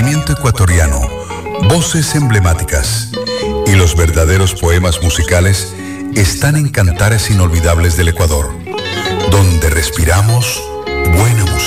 sentimiento ecuatoriano, voces emblemáticas y los verdaderos poemas musicales están en Cantares Inolvidables del Ecuador, donde respiramos buena música.